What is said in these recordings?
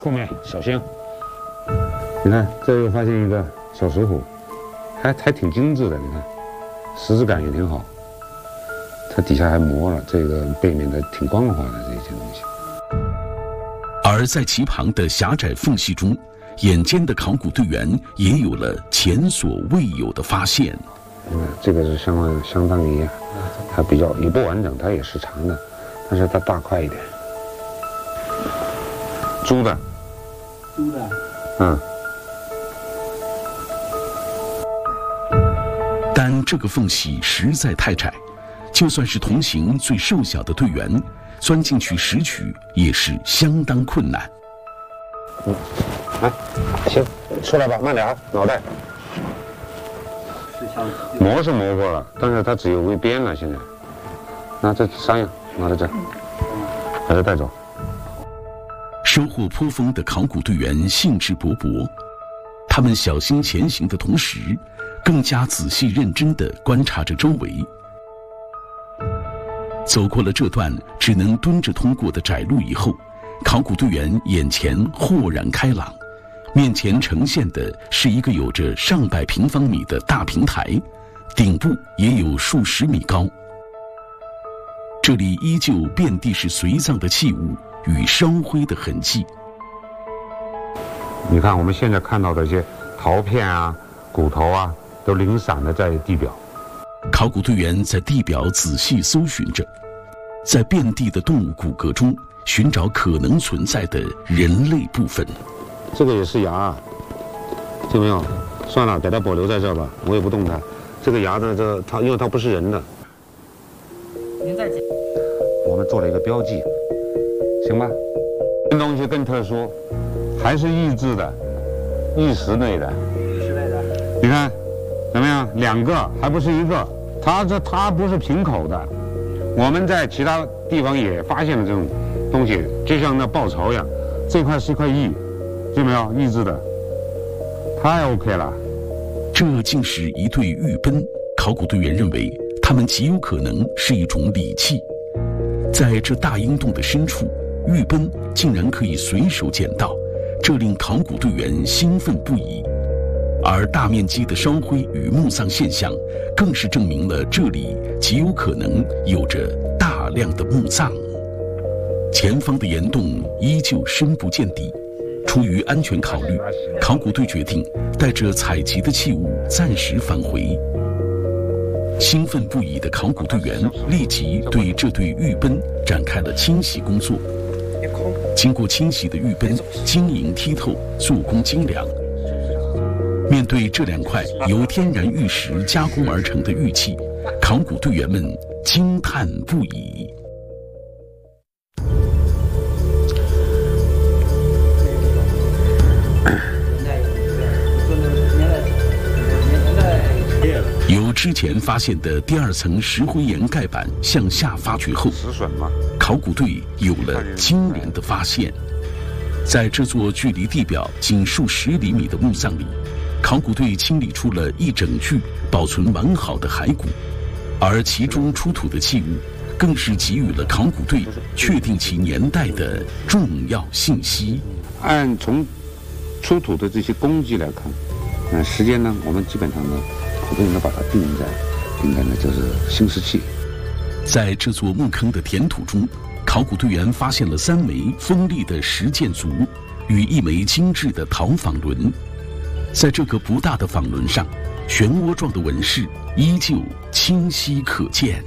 后面小心。你看，这又发现一个小石虎，还挺精致的。你看，实质感也挺好。它底下还磨了这个背面的，挺光滑的这些东西。 而在其旁的狭窄缝隙中，眼尖的考古队员也有了前所未有的发现。 这个是相当于它比较也不完整，它也是长的，但是它大块一点。猪的。 猪的。 嗯。 但这个缝隙实在太窄，就算是同行最瘦小的队员，钻进去拾取也是相当困难。 来，行，出来吧，慢点，脑袋。磨是磨过了，但是它只有微边了。现在，那这3样拿在这，把它带走。 收获颇丰的考古队员兴致勃勃，他们小心前行的同时，更加仔细认真地观察着周围。走过了这段只能蹲着通过的窄路以后，考古队员眼前豁然开朗，面前呈现的是一个有着上百平方米的大平台，顶部也有数十米高。这里依旧遍地是随葬的器物与烧灰的痕迹。 你看我们现在看到的一些陶片啊、骨头啊，都零散的在地表。 考古队员在地表仔细搜寻着，在遍地的动物骨骼中寻找可能存在的人类部分。 这个也是牙，听没有？算了，给它保留在这儿吧，我也不动它。这个牙呢，因为它不是人的。 您再讲。 我们做了一个标记，行吧？这东西更特殊，还是异质的，异石类的。 异石类的。 你看，怎么样？2个，还不是1个。它不是平口的。我们在其他地方也发现了这种东西，就像那爆槽一样。这块是一块异，见没有？异质的，太 OK 了。 这竟是一对玉奔，考古队员认为它们极有可能是一种礼器。在这大阴洞的深处，玉奔竟然可以随手捡到，这令考古队员兴奋不已。而大面积的烧灰与墓葬现象，更是证明了这里极有可能有着大量的墓葬。前方的岩洞依旧深不见底，出于安全考虑，考古队决定带着采集的器物暂时返回。兴奋不已的考古队员立即对这对玉奔展开了清洗工作。经过清洗的玉奔晶莹剔透，做工精良。面对这2块由天然玉石加工而成的玉器，考古队员们惊叹不已。由之前发现的第2层石灰岩盖板向下发掘后，考古队有了惊人的发现。在这座距离地表仅数10厘米的墓葬里，考古队清理出了一整具保存完好的骸骨，而其中出土的器物更是给予了考古队确定其年代的重要信息。 按从出土的这些工具来看，时间呢，我们基本上呢，普通人都把它定在应该呢就是新石器。 在这座墓坑的填土中，考古队员发现了3枚锋利的石剑足与1枚精致的陶坊轮。在这个不大的坊轮上，漩涡状的纹饰依旧清晰可见。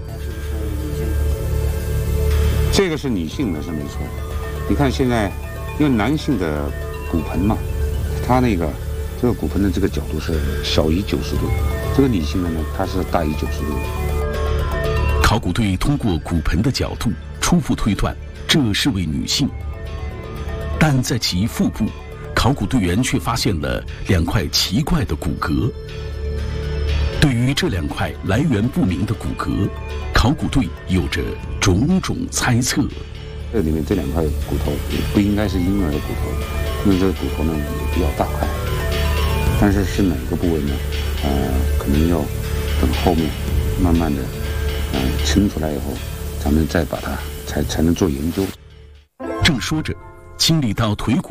这个是女性的，是没错。你看现在，因为男性的骨盆嘛，它这个骨盆的这个角度是小于90度，这个女性的呢，它是大于90度。 考古队通过骨盆的角度初步推断，这是位女性，但在其腹部，考古队员却发现了2块奇怪的骨骼。对于这2块来源不明的骨骼，考古队有着种种猜测。 这里面这2块骨头也不应该是婴儿的骨头，因为这个骨头呢也比较大块，但是哪个部位呢？可能要等后面慢慢的清出来以后，咱们再把它才能做研究。 正说着，清理到腿骨